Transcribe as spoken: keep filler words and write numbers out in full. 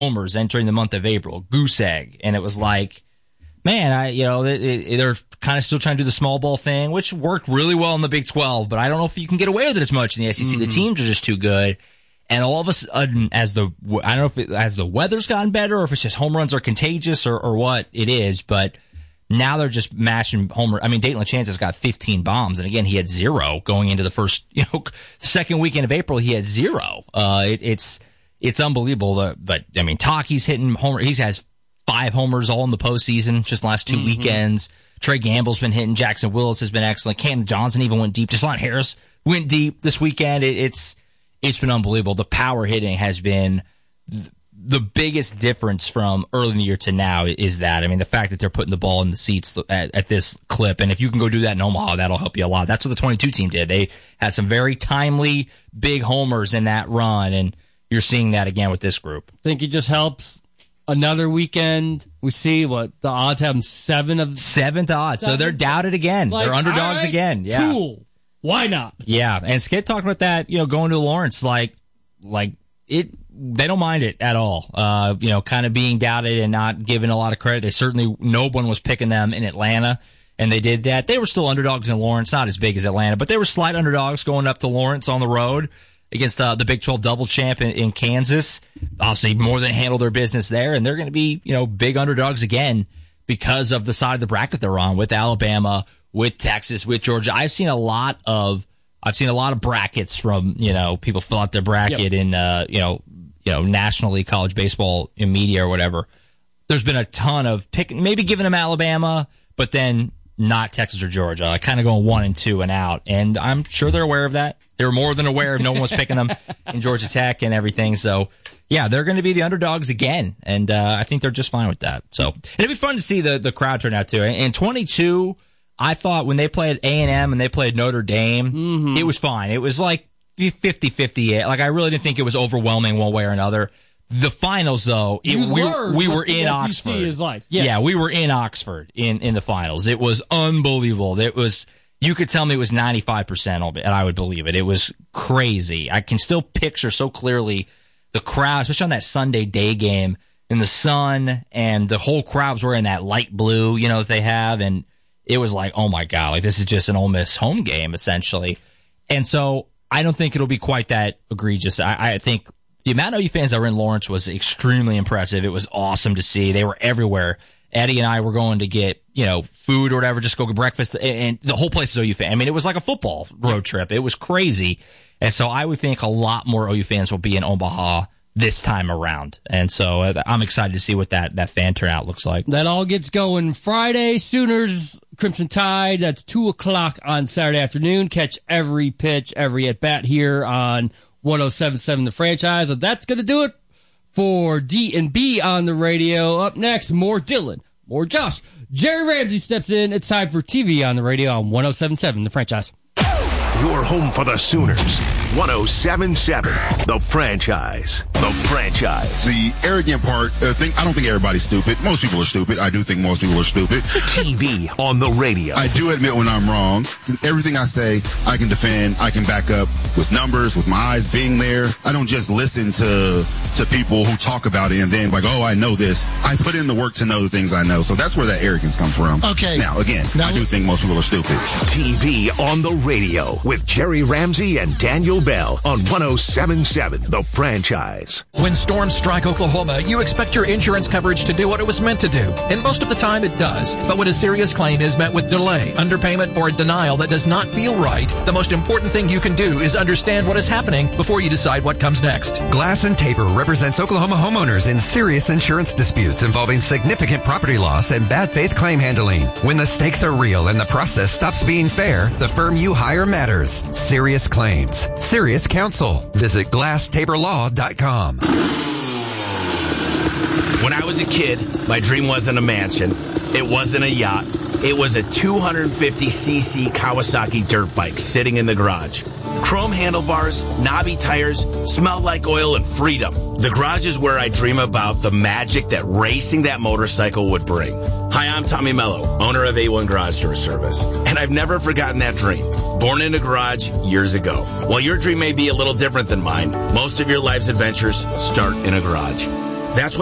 homers entering the month of April, goose egg. And it was like, man, I, you know, they, they're kind of still trying to do the small ball thing, which worked really well in the Big twelve, but I don't know if you can get away with it as much in the S E C. Mm-hmm. The teams are just too good. And all of a sudden, as the, I don't know if it, as the weather's gotten better or if it's just home runs are contagious or, or what it is, but now they're just mashing homer. I mean, Dayton LeChance's got fifteen bombs, and again, he had zero going into the first, you know, second weekend of April. He had zero. Uh, it, it's it's unbelievable. Uh, but I mean, Taki's hitting homer. He has five homers all in the postseason, just the last two mm-hmm. weekends. Trey Gamble's been hitting. Jackson Willis has been excellent. Cam Johnson even went deep. Deshaun Harris went deep this weekend. It, it's it's been unbelievable. The power hitting has been th- the biggest difference from early in the year to now is that. I mean, the fact that they're putting the ball in the seats at, at this clip, and if you can go do that in Omaha, that'll help you a lot. That's what the twenty-two team did. They had some very timely big homers in that run, and you're seeing that again with this group. I think it just helps. Another weekend, we see what the odds have them seven of seventh odds, seven. So they're doubted again. Like, they're underdogs right, again. Yeah, cool. Why not? Yeah, and Skid talked about that. You know, going to Lawrence, like, like it. They don't mind it at all. Uh, you know, kind of being doubted and not given a lot of credit. They certainly, no one was picking them in Atlanta, and they did that. They were still underdogs in Lawrence, not as big as Atlanta, but they were slight underdogs going up to Lawrence on the road against uh, the Big twelve double champ in, in Kansas. Obviously, more than handled their business there, and they're going to be, you know, big underdogs again because of the side of the bracket they're on with Alabama, with Texas, with Georgia. I've seen a lot of, I've seen a lot of brackets from, you know, people fill out their bracket yep. in, uh, you know, you know, National League college baseball in media or whatever. There's been a ton of picking, maybe giving them Alabama, but then not Texas or Georgia. Like kind of going one and two and out. And I'm sure they're aware of that. They're more than aware of no one was picking them in Georgia Tech and everything. So yeah, they're going to be the underdogs again. And, uh, I think they're just fine with that. So it'd be fun to see the, the crowd turn out too. In twenty-two, I thought when they played A and M and they played Notre Dame, mm-hmm. it was fine. It was like fifty-fifty. Like, I really didn't think it was overwhelming one way or another. The finals, though, it, we, we were in Oxford. Is like. Yes. Yeah, we were in Oxford in, in the finals. It was unbelievable. It was, you could tell me it was ninety-five percent of it, and I would believe it. It was crazy. I can still picture so clearly the crowd, especially on that Sunday day game in the sun, and the whole crowd was wearing that light blue, you know, that they have, and it was like, oh my God, like this is just an Ole Miss home game, essentially. And so I don't think it'll be quite that egregious. I, I think the amount of O U fans that were in Lawrence was extremely impressive. It was awesome to see. They were everywhere. Eddie and I were going to get, you know, food or whatever, just go get breakfast, and the whole place is O U fan. I mean, it was like a football road trip. It was crazy. And so I would think a lot more O U fans will be in Omaha this time around. And so uh, I'm excited to see what that, that fan turnout looks like. That all gets going Friday. Sooners, Crimson Tide. That's two o'clock on Saturday afternoon. Catch every pitch, every at-bat here on one oh seven point seven The Franchise. And that's going to do it for D and B on the radio. Up next, more Dylan, more Josh. Jerry Ramsey steps in. It's time for T V on the radio on one oh seven point seven The Franchise. Your home for the Sooners. one oh seven point seven The Franchise. The Franchise. The arrogant part, uh, think, I don't think everybody's stupid. Most people are stupid. I do think most people are stupid. T V on the radio. I do admit when I'm wrong. Everything I say, I can defend. I can back up with numbers, with my eyes being there. I don't just listen to to people who talk about it and then like, oh, I know this. I put in the work to know the things I know. So that's where that arrogance comes from. Okay. Now, again, now, I do think most people are stupid. T V on the radio with Jerry Ramsey and Daniel Bell on one oh seven point seven The Franchise. When storms strike Oklahoma, you expect your insurance coverage to do what it was meant to do. And most of the time it does. But when a serious claim is met with delay, underpayment, or a denial that does not feel right, the most important thing you can do is understand what is happening before you decide what comes next. Glass and Tabor represents Oklahoma homeowners in serious insurance disputes involving significant property loss and bad faith claim handling. When the stakes are real and the process stops being fair, the firm you hire matters. Serious claims. Serious counsel. Visit glass tabor law dot com. When I was a kid, my dream wasn't a mansion. It wasn't a yacht. It was a two hundred fifty cc Kawasaki dirt bike sitting in the garage. Chrome handlebars, knobby tires, smelled like oil and freedom. The garage is where I dream about the magic that racing that motorcycle would bring. Hi, I'm Tommy Mello, owner of A one Garage Door Service, and I've never forgotten that dream. Born in a garage years ago. While your dream may be a little different than mine, most of your life's adventures start in a garage. That's